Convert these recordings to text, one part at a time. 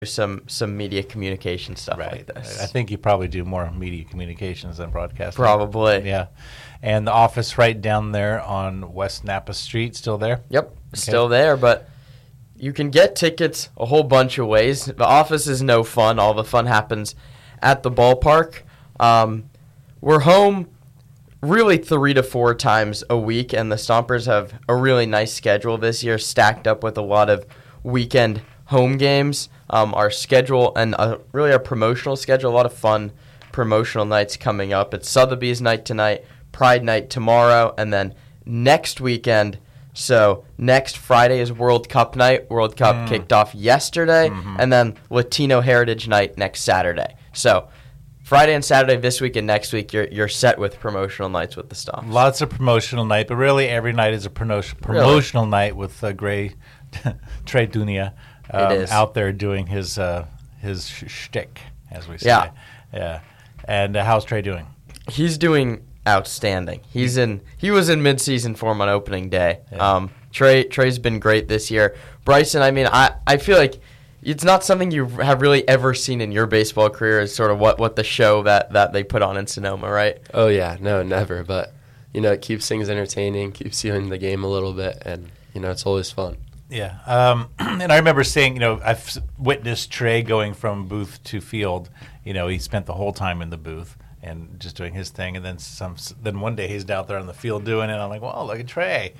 some media communication stuff Right. like this. I think you probably do more media communications than broadcasting. Probably. Yeah. And the office right down there on West Napa Street, still there? Yep, still there, but you can get tickets a whole bunch of ways. The office is no fun. All the fun happens at the ballpark. We're home really 3 to 4 times a week, and the Stompers have a really nice schedule this year, stacked up with a lot of weekend home games. Our schedule and really our promotional schedule, a lot of fun promotional nights coming up. It's Sotheby's night tonight, Pride night tomorrow, and then next weekend. So next Friday is World Cup night. World Cup kicked off yesterday, and then Latino Heritage Night next Saturday. So Friday and Saturday this week and next week, you're set with promotional nights with the Stomps. Lots of promotional night, but really every night is a promotional night with Trey Dunia out there doing his shtick, as we say. Yeah. And how's Trey doing? He's doing outstanding. He was in midseason form on opening day. Yeah. Trey's been great this year. Bryson, I mean, I feel like it's not something you have really ever seen in your baseball career, is sort of what the show that they put on in Sonoma, right? Oh, yeah. No, never. But, it keeps things entertaining, keeps you in the game a little bit, and, it's always fun. Yeah. And I remember saying, I've witnessed Trey going from booth to field. He spent the whole time in the booth and just doing his thing. And then one day he's out there on the field doing it. I'm like, well, look at Trey,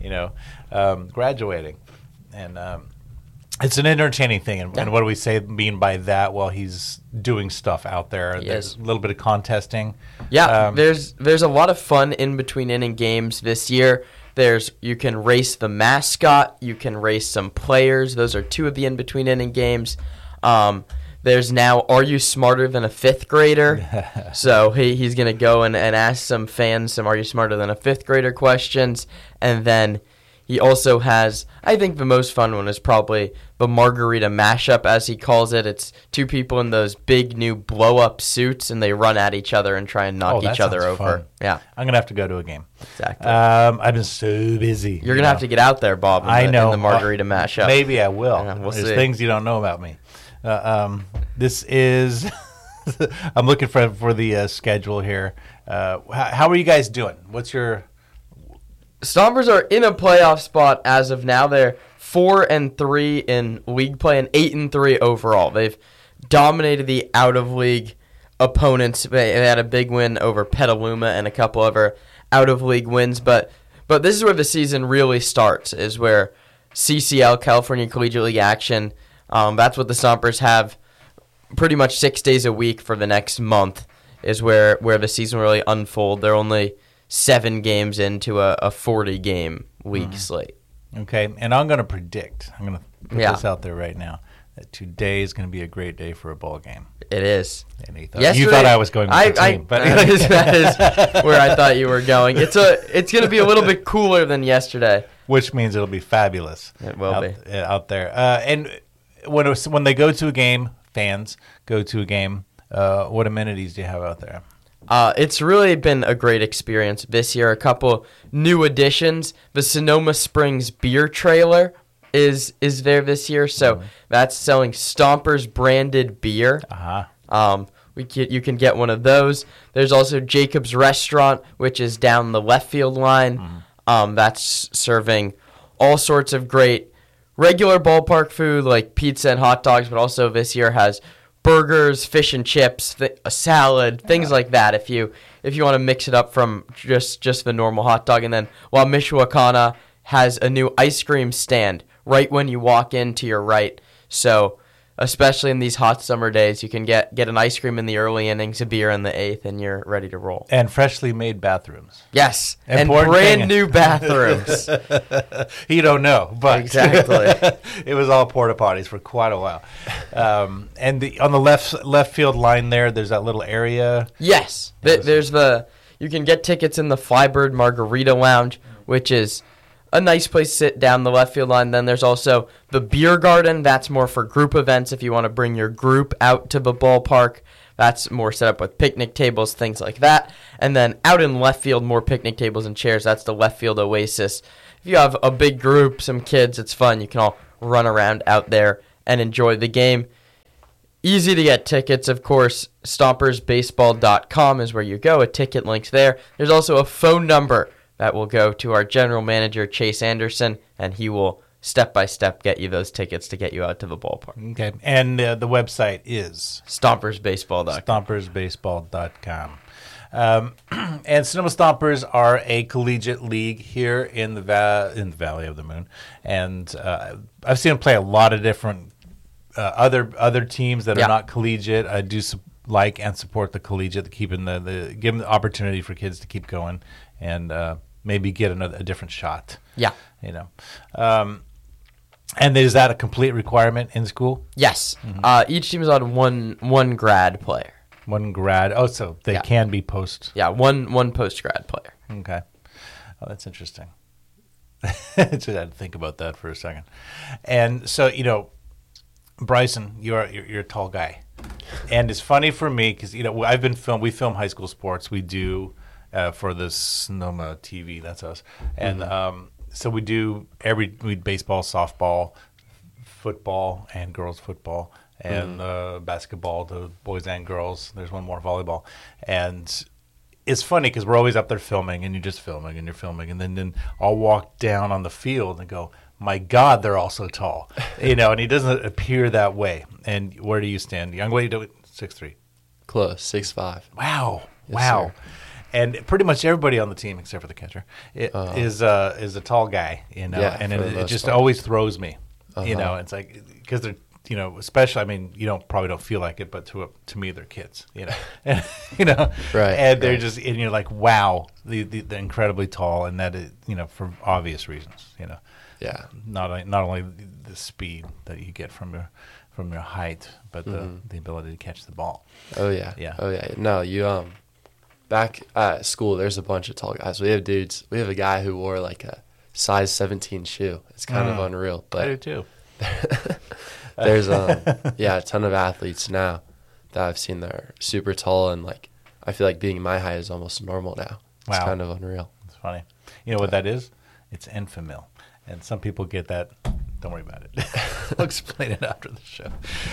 graduating. And it's an entertaining thing. And what do we mean by that? Well, he's doing stuff out there. There's a little bit of contesting. Yeah, there's a lot of fun in between inning games this year. You can race the mascot. You can race some players. Those are 2 of the in between inning games. There's now, are you smarter than a 5th grader? So he's going to go and ask some fans some are you smarter than a 5th grader questions. And then he also has, I think the most fun one is probably the margarita mashup, as he calls it. It's 2 people in those big new blow-up suits, and they run at each other and try and knock each other over. Fun. Yeah, I'm going to have to go to a game. Exactly. I've been so busy. You're going to have to get out there, Bob, in the margarita mashup. Maybe I will. We'll There's see. things you don't know about me. This is I'm looking for the schedule here. How are you guys doing? What's your Stompers are in a playoff spot as of now. They're 4-3 in league play and 8-3 overall. They've dominated the out of league opponents. They had a big win over Petaluma and a couple other out of league wins, but this is where the season really starts. Is where CCL, California Collegiate League action. That's what the Stompers have pretty much 6 days a week for the next month. Is where the season will really unfold. They're only 7 games into a 40-game league slate. Okay, and I'm going to predict. I'm going to put this out there right now that today is going to be a great day for a ball game. It is. And you thought I was going with the team, but that is where I thought you were going. It's going to be a little bit cooler than yesterday, which means it'll be fabulous. It will be out there. And when they go to a game, fans go to a game. What amenities do you have out there? It's really been a great experience this year. A couple new additions. The Sonoma Springs beer trailer is there this year, so that's selling Stompers branded beer. You can get one of those. There's also Jacob's Restaurant, which is down the left field line. That's serving all sorts of great regular ballpark food like pizza and hot dogs, but also this year has burgers, fish and chips, a salad, things like that. If you want to mix it up from just the normal hot dog, and then while Michoacana has a new ice cream stand right when you walk in to your right. So especially in these hot summer days, you can get an ice cream in the early innings, a beer in the 8th, and you're ready to roll. And freshly made bathrooms. Yes, Important and brand new bathrooms. You don't know, but exactly. It was all porta potties for quite a while. And on the left field line there's that little area. Yes, you can get tickets in the Flybird Margarita Lounge, which is a nice place to sit down the left field line. Then there's also the Beer Garden. That's more for group events if you want to bring your group out to the ballpark. That's more set up with picnic tables, things like that. And then out in left field, more picnic tables and chairs. That's the left field oasis. If you have a big group, some kids, it's fun. You can all run around out there and enjoy the game. easy to get tickets, of course. StompersBaseball.com is where you go. A ticket link's there. There's also a phone number that will go to our general manager, Chase Anderson, and he will step-by-step get you those tickets to get you out to the ballpark. Okay. And the website is? StompersBaseball.com. StompersBaseball.com. And Sonoma Stompers are a collegiate league here in the Valley of the Moon. And I've seen them play a lot of different other teams that are not collegiate. I do like and support the collegiate, keeping give them the opportunity for kids to keep going and maybe get a different shot. Yeah. You know. And is that a complete requirement in school? Yes. Each team is on one grad player. One grad. Oh, so they can be post. Yeah, one post-grad player. Okay. Oh, that's interesting. I had to think about that for a second. And so, you know, Bryson, you're a tall guy. And it's funny for me because, you know, we film high school sports. We do for the Sonoma TV. That's us. And so we do baseball, softball, football, and girls football. And basketball, the boys and girls. There's one more, volleyball. And it's funny because we're always up there filming, and you're just filming, and you're filming. And then I'll walk down on the field and go, my God, they're all so tall. You know, and he doesn't appear that way. And where do you stand? Young, what do you do? 6'3". Close, 6'5". Wow. Yes, Wow. sir. And pretty much everybody on the team, except for the catcher, is a tall guy, you know. Yeah, and for the it most just part. always throws me. You know, it's like because they're, you know, especially, I mean, you probably don't feel like it, but to me, they're kids, you know, and, you know, Right, and they're right. just, and you're like, wow, they're incredibly tall, and that is, you know, for obvious reasons, you know, Yeah. not only the speed that you get from your height, but the ability to catch the ball. Oh yeah. Yeah. Oh yeah. No, you back at school there's a bunch of tall guys. We have dudes. We have a guy who wore like a size 17 shoe. It's kind of unreal. I do But too. there's a ton of athletes now that I've seen that are super tall, and like I feel like being my height is almost normal now. It's Wow. kind of unreal. It's funny. You know what that is? It's Enfamil. And some people get that. Don't worry about it. I'll explain it after the show.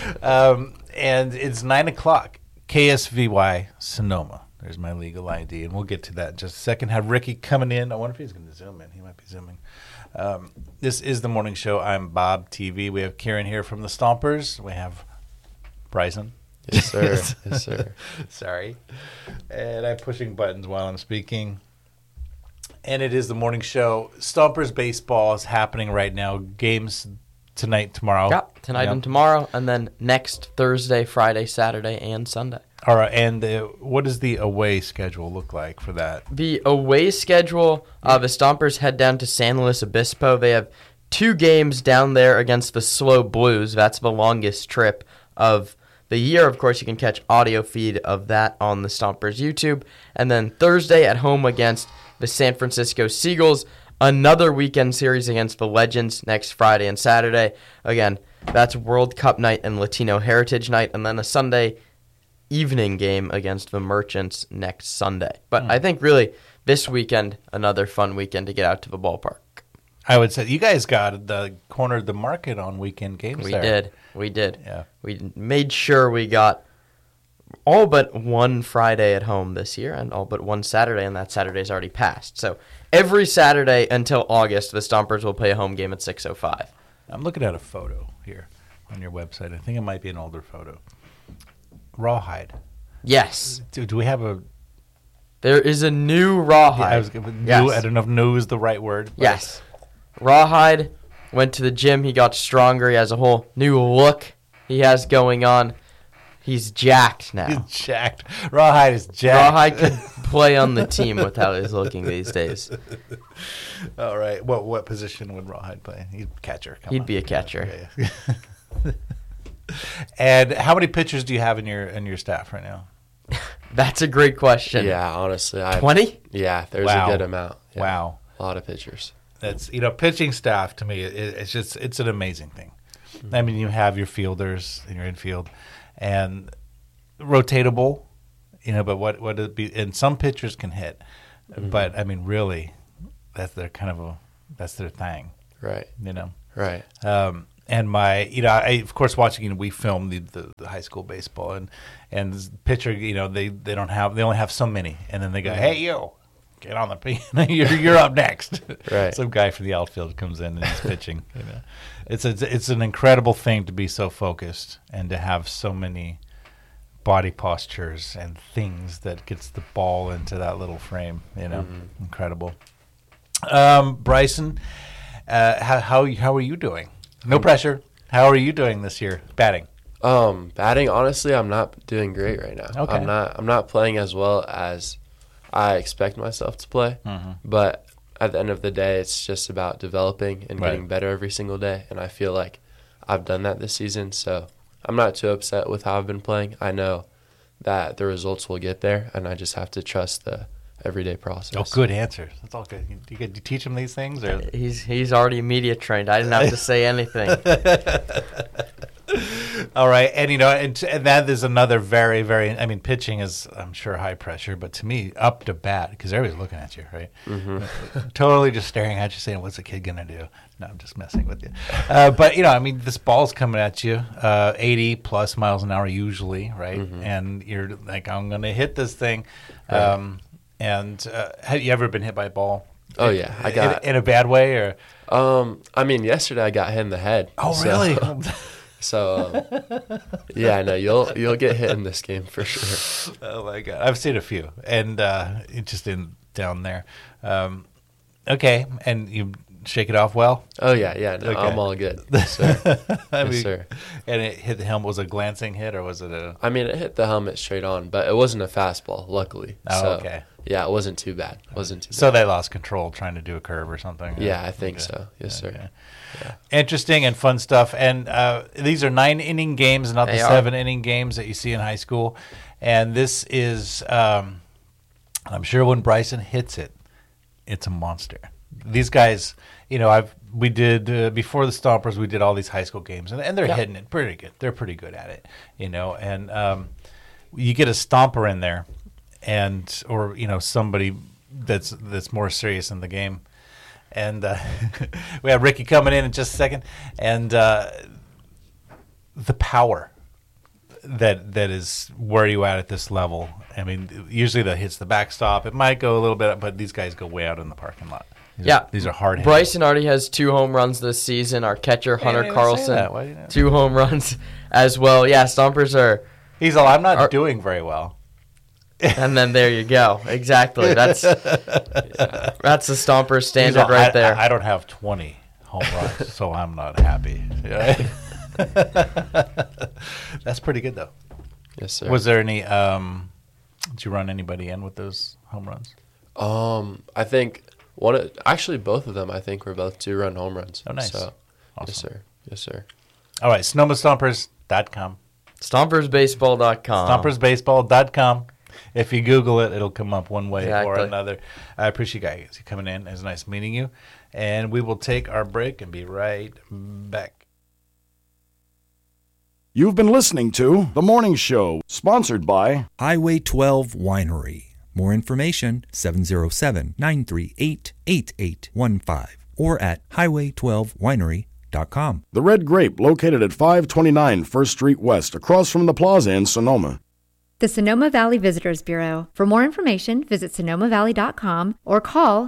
And it's 9 o'clock. KSVY Sonoma. There's my legal ID. And we'll get to that in just a second. Have Ricky coming in. I wonder if he's going to zoom in. He might be zooming. This is the morning show. I'm Bob TV. We have Kieran here from the Stompers. We have Bryson. Yes, sir. Yes, sir. Sorry. And I'm pushing buttons while I'm speaking. And it is the morning show. Stompers baseball is happening right now. Games tonight, tomorrow. Yeah, tonight and tomorrow, and then next Thursday, Friday, Saturday, and Sunday. All right. And what does the away schedule look like for that? The away schedule, the Stompers head down to San Luis Obispo. They have 2 games down there against the Slow Blues. That's the longest trip of the year. Of course, you can catch audio feed of that on the Stompers YouTube. And then Thursday at home against the San Francisco Seagulls. Another weekend series against the Legends next Friday and Saturday. Again, that's World Cup night and Latino Heritage night. And then a Sunday evening game against the Merchants next Sunday. But I think really this weekend, another fun weekend to get out to the ballpark. I would say you guys cornered the market on weekend games. We did. Yeah. We made sure we got all but one Friday at home this year and all but one Saturday, and that Saturday's already passed. So every Saturday until August, the Stompers will play a home game at 6:05. I'm looking at a photo here on your website. I think it might be an older photo. Rawhide. Yes. Do we have a... There is a new Rawhide. New, I don't know if new is the right word. But Yes. Rawhide went to the gym. He got stronger. He has a whole new look he has going on. He's jacked now. He's jacked. Rawhide is jacked. Rawhide could play on the team with how he's looking these days. All right. What position would Rawhide play? He'd catcher. He'd be a catcher. Yeah. And how many pitchers do you have in your staff right now? That's a great question. Yeah, honestly, 20? Yeah, there's Wow. a good amount. Yeah. Wow. A lot of pitchers. That's pitching staff to me. It's an amazing thing. I mean, you have your fielders in your infield, and rotatable. But what it be? And some pitchers can hit, but I mean, really, that's their thing. Right. You know. Right. and my, I of course watching. We filmed the high school baseball, and the pitcher, they only have so many, and then they go, hey you, get on the you're up next. Right. Some guy from the outfield comes in and he's pitching. It's an incredible thing to be so focused and to have so many body postures and things that gets the ball into that little frame. Incredible. Bryson, how are you doing? No pressure. How are you doing this year batting? Batting, honestly, I'm not doing great right now. Okay. I'm not playing as well as I expect myself to play. But at the end of the day, it's just about developing and getting better every single day. And I feel like I've done that this season, so I'm not too upset with how I've been playing. I know that the results will get there, and I just have to trust the everyday process. Oh, good answer. That's all good. Do you teach him these things? Or? He's already media trained. I didn't have to say anything. All right, and and that is another very, very. I mean, pitching is, I'm sure, high pressure, but to me, up to bat because everybody's looking at you, right? Totally just staring at you, saying, "What's the kid gonna do?" No, I'm just messing with you. But this ball's coming at you, 80 plus miles an hour usually, right? And you're like, "I'm gonna hit this thing." Right. Have you ever been hit by a ball? Oh yeah, I got in a bad way, or yesterday I got hit in the head. oh really? So yeah, I know you'll get hit in this game for sure. Oh my god, I've seen a few, and it just down there. Okay, and you shake it off well. Oh yeah, no, Okay. I'm all good. Yes, sir. Yes, sir. And it hit the helmet. Was it a glancing hit, or was it a? I mean, it hit the helmet straight on, but it wasn't a fastball, luckily. Oh, so, okay. Yeah, it wasn't too bad. So they lost control trying to do a curve or something. Yeah, I think so. Yes, Okay. sir. Yeah. Interesting and fun stuff. And these are 9-inning games, not the 7-inning games that you see in high school. And this is, I'm sure when Bryson hits it, it's a monster. These guys, we did before the Stompers, we did all these high school games, and they're hitting it pretty good. They're pretty good at it, And you get a Stomper in there, or somebody that's more serious in the game. And we have Ricky coming in just a second, and the power that is where you at this level. I mean, usually that hits the backstop. It might go a little bit, but these guys go way out in the parking lot. These are hard hits. Bryson already has 2 home runs this season. Our catcher, Hunter Carlson, 2 home runs as well. Yeah, Stompers are... He's all, I'm not doing very well. And then there you go. Exactly. That's the Stomper standard right there. I don't have 20 home runs, so I'm not happy. That's pretty good, though. Yes, sir. Was there any? Did you run anybody in with those home runs? I think actually both of them. I think were both 2-run home runs. Oh, nice. So, Awesome. Yes, sir. All right, SonomaStompers.com. StompersBaseball.com. StompersBaseball.com. If you Google it, it'll come up one way or Exactly. another. I appreciate you guys coming in. It was nice meeting you. And we will take our break and be right back. You've been listening to The Morning Show, sponsored by Highway 12 Winery. More information, 707-938-8815 or at highway12winery.com. The Red Grape, located at 529 First Street West, across from the plaza in Sonoma. The Sonoma Valley Visitors Bureau. For more information, visit sonomavalley.com or call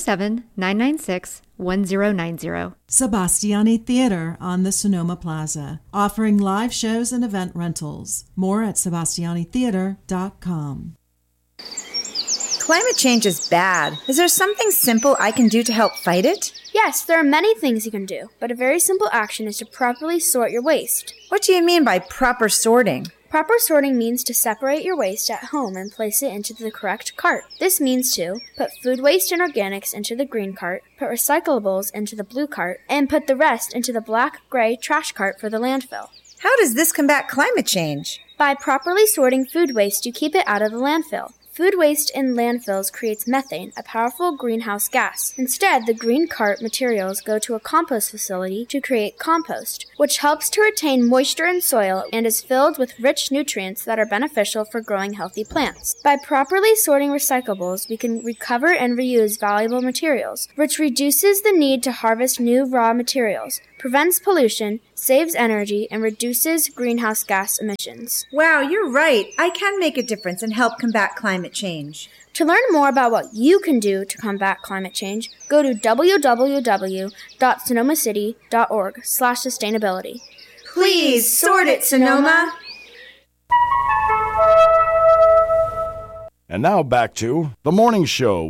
707-996-1090. Sebastiani Theater on the Sonoma Plaza, offering live shows and event rentals. More at sebastianitheater.com. Climate change is bad. Is there something simple I can do to help fight it? Yes, there are many things you can do, but a very simple action is to properly sort your waste. What do you mean by proper sorting? Proper sorting means to separate your waste at home and place it into the correct cart. This means to put food waste and organics into the green cart, put recyclables into the blue cart, and put the rest into the black-gray trash cart for the landfill. How does this combat climate change? By properly sorting food waste, you keep it out of the landfill. Food waste in landfills creates methane, a powerful greenhouse gas. Instead, the green cart materials go to a compost facility to create compost, which helps to retain moisture in soil and is filled with rich nutrients that are beneficial for growing healthy plants. By properly sorting recyclables, we can recover and reuse valuable materials, which reduces the need to harvest new raw materials. prevents pollution, saves energy, and reduces greenhouse gas emissions. Wow, you're right. I can make a difference and help combat climate change. To learn more about what you can do to combat climate change, go to www.sonomacity.org/sustainability. Please sort it, Sonoma. And now back to The Morning Show.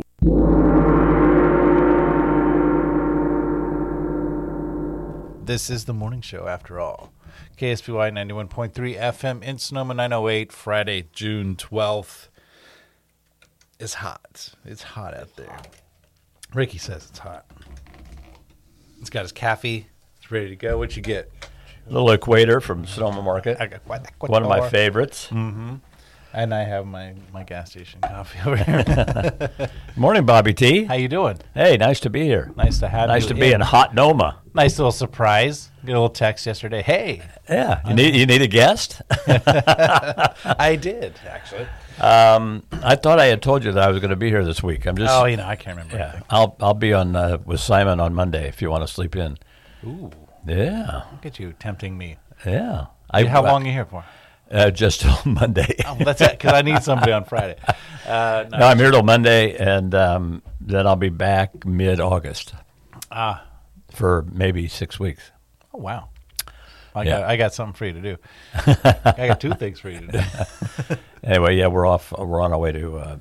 This is The Morning Show, after all. KSPY 91.3 FM in Sonoma, 908, Friday, June 12th. It's hot. It's hot out there. Ricky says it's hot. He's got his coffee. It's ready to go. What'd you get? Little Equator from Sonoma Market. I got one of my favorites. Mm-hmm. And I have my gas station coffee over here. Morning, Bobby T. How you doing? Hey, nice to be here. Nice to have you. Nice to be in hot Noma. Nice little surprise. Get a little text yesterday. Hey. Yeah. You need a guest? I did, actually. I thought I had told you that I was going to be here this week. I'm just. Oh, I can't remember. Yeah, I'll be on with Simon on Monday if you want to sleep in. Ooh. Yeah. Look at you tempting me. Yeah. How long are you here for? Just till Monday. Oh, that's it, because I need somebody on Friday. No, I'm here till Monday, and then I'll be back mid-August. For maybe 6 weeks. Oh, wow. I got something for you to do. I got two things for you to do. Anyway, yeah, we're off. We're on our way to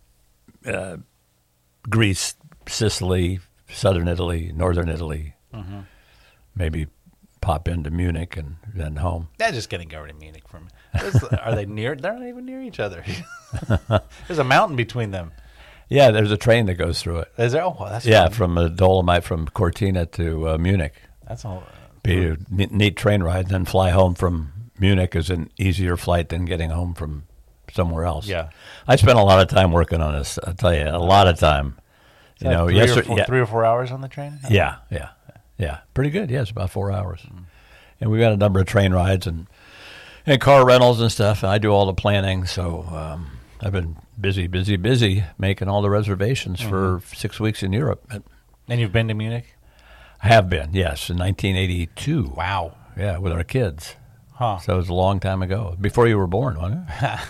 Greece, Sicily, southern Italy, northern Italy. Mm-hmm. Maybe pop into Munich and then home. That's just getting over to Munich from. Are they near? They're not even near each other. There's a mountain between them. Yeah, there's a train that goes through it. Is there? Oh, well, that's fun. From the Dolomite, from Cortina to Munich. That's all. Be a neat train ride. Then fly home from Munich is an easier flight than getting home from somewhere else. Yeah, I spent a lot of time working on this. I'll tell you, a lot of time. You know, 3 or 4 hours on the train. Yeah, pretty good. Yeah, it's about 4 hours, and we've got a number of train rides and car rentals and stuff. And I do all the planning, so I've been busy making all the reservations for 6 weeks in Europe. And you've been to Munich? I have been, yes, in 1982. Wow. Yeah, with our kids. Huh. So it was a long time ago. Before you were born, wasn't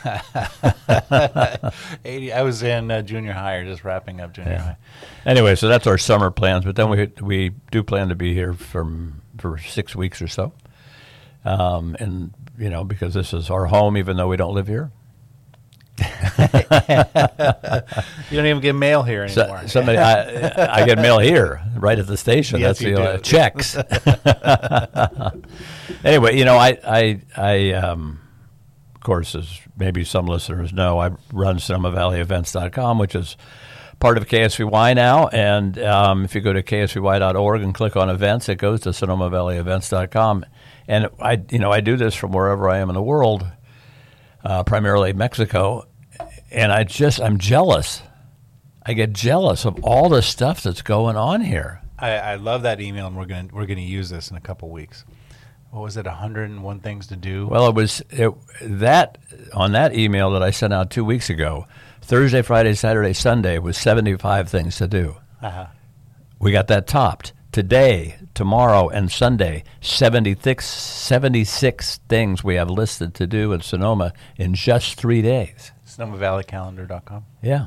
it? 80. I was in junior high, or just wrapping up junior high. Anyway, so that's our summer plans. But then we do plan to be here for 6 weeks or so. And, because this is our home, even though we don't live here. You don't even get mail here anymore. I get mail here, right at the station. Yes, that's the checks. Anyway, I of course, as maybe some listeners know, I run SonomaValleyEvents.com, which is part of KSVY now. And if you go to ksvy.org and click on events, it goes to SonomaValleyEvents.com. And I do this from wherever I am in the world. Primarily Mexico, and I'm jealous. I get jealous of all the stuff that's going on here. I love that email, and we're gonna use this in a couple weeks. What was it? 101 things to do. Well, it was that on that email that I sent out 2 weeks ago. Thursday, Friday, Saturday, Sunday was 75 things to do. We got that topped. Today, tomorrow, and Sunday, 76 things we have listed to do in Sonoma in just 3 days. SonomaValleyCalendar.com? Yeah.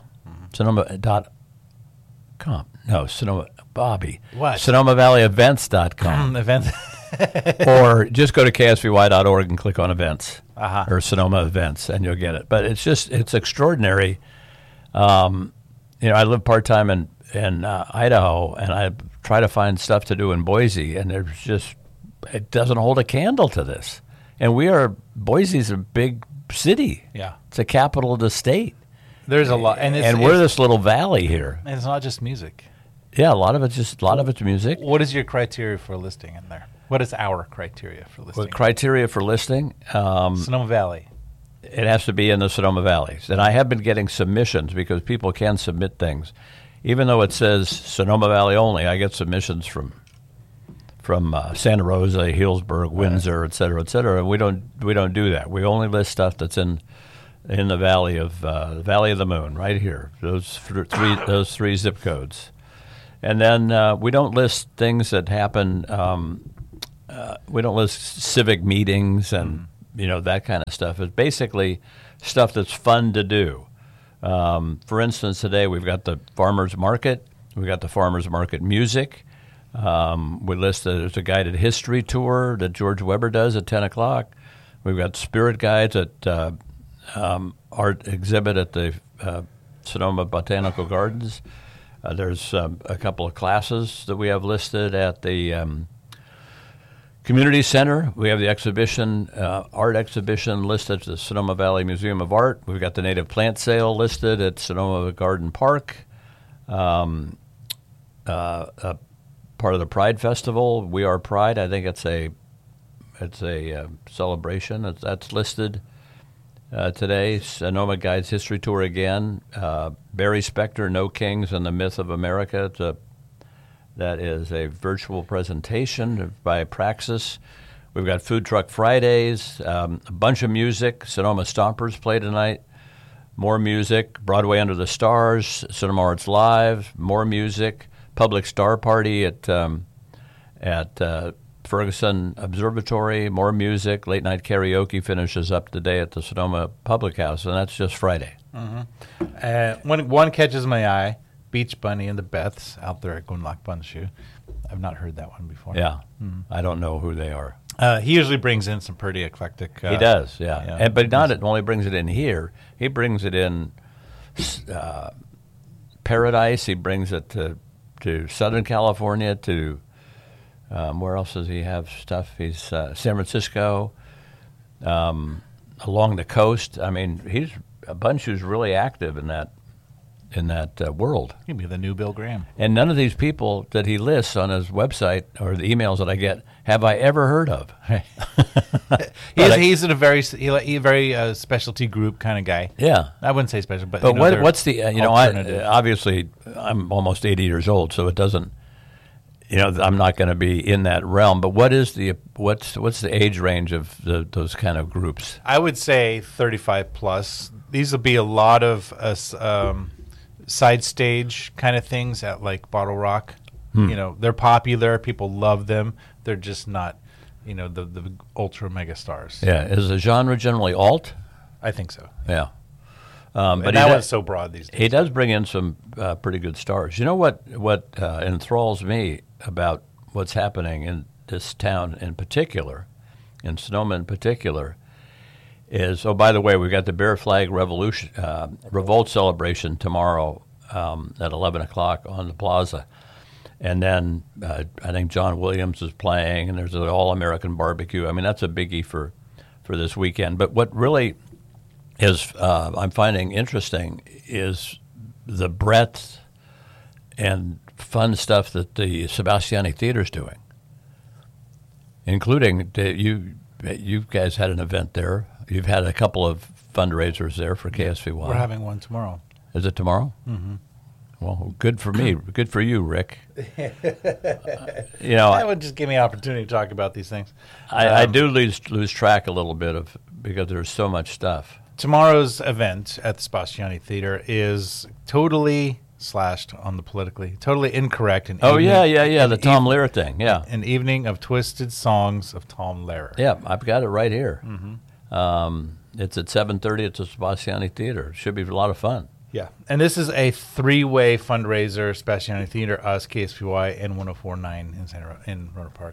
Sonoma.com. No, Sonoma. Bobby. What? SonomaValleyEvents.com. Events. Or just go to ksvy.org and click on events or Sonoma events, and you'll get it. But it's extraordinary. I live part-time in Idaho, and I try to find stuff to do in Boise, and it doesn't hold a candle to this. And Boise's a big city. Yeah. It's the capital of the state. There's a lot. And we're this little valley here. And it's not just music. Yeah, a lot of it's music. What is your criteria for listing in there? What is our criteria for listing? What criteria for listing? Sonoma Valley. It has to be in the Sonoma Valleys. And I have been getting submissions because people can submit things. Even though it says Sonoma Valley only, I get submissions from Santa Rosa, Healdsburg, Windsor, et cetera, and we don't do that. We only list stuff that's in the Valley of the Moon, right here. Those three zip codes, and then we don't list things that happen list civic meetings and that kind of stuff. It's basically stuff that's fun to do. For instance, today we've got the farmers market. We've got the farmers market music. We listed there's a guided history tour that George Weber does at 10 o'clock. We've got spirit guides at art exhibit at the Sonoma Botanical Gardens. There's a couple of classes that we have listed at the Community Center. We have the exhibition, art exhibition listed at the Sonoma Valley Museum of Art. We've got the native plant sale listed at Sonoma Garden Park. Part of the Pride Festival, We Are Pride. I think it's a celebration. That's listed today. Sonoma Guides History Tour again. Barry Spector, No Kings and the Myth of America. That is a virtual presentation by Praxis. We've got Food Truck Fridays, a bunch of music. Sonoma Stompers play tonight. More music. Broadway Under the Stars, Sonoma Arts Live, more music. Public Star Party at Ferguson Observatory, more music. Late night karaoke finishes up today at the Sonoma Public House, and that's just Friday. One catches my eye. Beach Bunny and the Beths out there at Gunlak Banshu. I've not heard that one before. Yeah, I don't know who they are. He usually brings in some pretty eclectic. He does, yeah. But not only brings it in here. He brings it in Paradise. He brings it to Southern California. To where else does he have stuff? He's San Francisco, along the coast. I mean, he's a bunch who's really active in that world. He'd be the new Bill Graham. And none of these people that he lists on his website or the emails that I get have I ever heard of. He's in a very specialty group kind of guy. Yeah, I wouldn't say special, but what's the obviously I'm almost 80 years old, so it doesn't. I'm not going to be in that realm. But what's the age range of those kind of groups? I would say 35 plus. These will be a lot of side stage kind of things at like Bottle Rock. They're popular. People love them. They're just not, the ultra mega stars. Yeah. Is the genre generally alt? I think so. Yeah. But that one's so broad these days. He does bring in some pretty good stars. You know what enthralls me about what's happening in this town in particular, in Sonoma in particular, is, by the way, we've got the Bear Flag Revolt celebration tomorrow at 11 o'clock on the plaza. And then I think John Williams is playing, and there's an All-American Barbecue. I mean, that's a biggie for this weekend. But what really is I'm finding interesting is the breadth and fun stuff that the Sebastiani Theater is doing, including you guys had an event there. You've had a couple of fundraisers there for KSVY. We're having one tomorrow. Is it tomorrow? Mm-hmm. Well, good for me. Good for you, Rick. That would just give me an opportunity to talk about these things. I do lose track a little bit because there's so much stuff. Tomorrow's event at the Sebastiani Theater is totally slashed on the politically, totally incorrect. The Tom Lehrer thing, yeah. An evening of twisted songs of Tom Lehrer. Yeah, I've got it right here. Mm-hmm. It's at 7:30 at the Sebastiani Theater. It should be a lot of fun. Yeah, and this is a three-way fundraiser: Sebastiani Theater, us, KSVY, and 104.9 in Rohnert Park.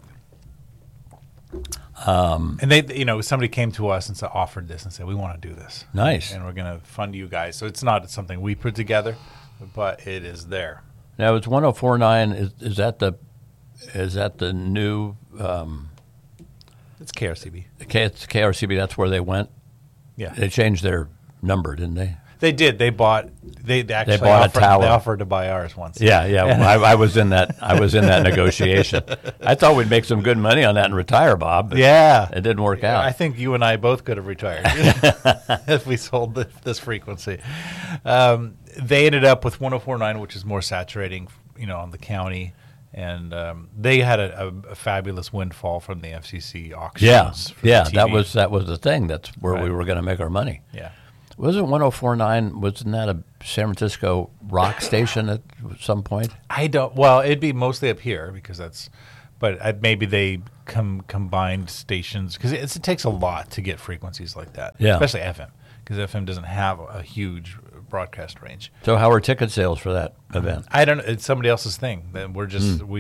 And they, somebody came to us and offered this and said, we want to do this. Nice. And we're going to fund you guys. So it's not something we put together, but it is there. Now, it's 104.9. Is that the new? It's KRCB. It's KRCB. That's where they went. Yeah. They changed their number, didn't they? They did. They bought. They actually bought a tower. They offered to buy ours once. Yeah. I was in that. I was in that negotiation. I thought we'd make some good money on that and retire, Bob. But it didn't work out. I think you and I both could have retired if we sold this frequency. They ended up with 104.9, which is more saturating, on the county, and they had a fabulous windfall from the FCC auctions. Yeah. That was the thing. That's where we were going to make our money. Yeah. Wasn't 104.9, wasn't that a San Francisco rock station at some point? I don't. Well, it'd be mostly up here because but maybe they combined stations, because it takes a lot to get frequencies like that, Yeah. especially FM, because FM doesn't have a huge broadcast range. So how are ticket sales for that event? I don't know. It's somebody else's thing. Then we'll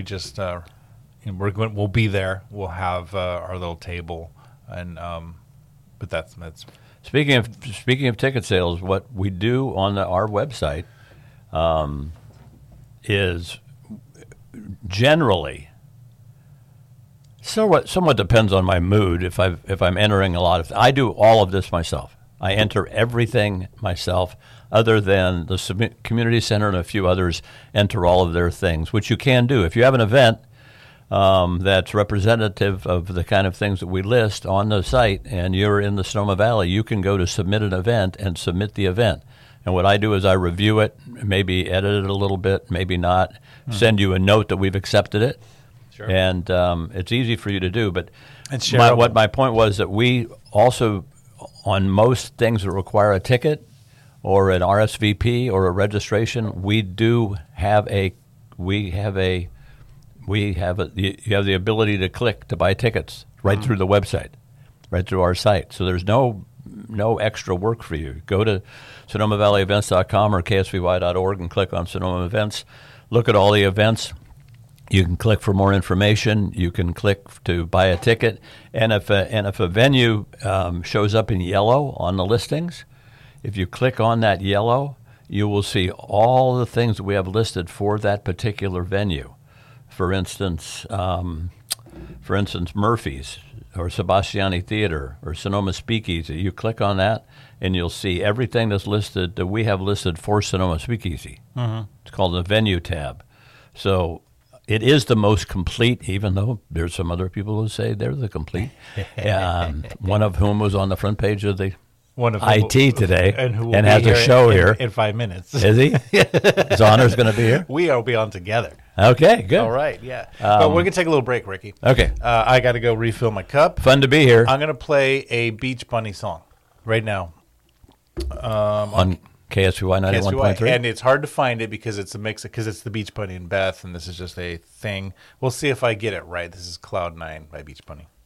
be there. We'll have our little table, and but that's Speaking of ticket sales, what we do on our website is generally somewhat depends on my mood. If I'm entering a lot of, I do all of this myself. I enter everything myself, other than the community center and a few others enter all of their things, which you can do if you have an event that's representative of the kind of things that we list on the site, and you're in the Sonoma Valley. You can go to submit an event and submit the event. And what I do is I review it, maybe edit it a little bit, maybe not, send you a note that we've accepted it. Sure. And it's easy for you to do. But what my point was that we also, on most things that require a ticket or an RSVP or a registration, you have the ability to click to buy tickets right through the website, right through our site. So there's no extra work for you. Go to SonomaValleyEvents.com or KSVY.org and click on Sonoma Events. Look at all the events. You can click for more information. You can click to buy a ticket. And if a venue shows up in yellow on the listings, if you click on that yellow, you will see all the things that we have listed for that particular venue. For instance, Murphy's or Sebastiani Theater or Sonoma Speakeasy. You click on that, and you'll see everything that's listed that we have listed for Sonoma Speakeasy. Mm-hmm. It's called the Venue tab. So it is the most complete, even though there's some other people who say they're the complete. One of whom was on the front page of the IT today and has a show here in 5 minutes. Is he? His honor's going to be here? We will be on together. Okay, good. All right, yeah. But we're going to take a little break, Ricky. Okay. I got to go refill my cup. Fun to be here. I'm going to play a Beach Bunny song right now. On KSVY 91.3? And it's hard to find it because it's a mix, because it's the Beach Bunny and Beth, and this is just a thing. We'll see if I get it right. This is Cloud 9 by Beach Bunny.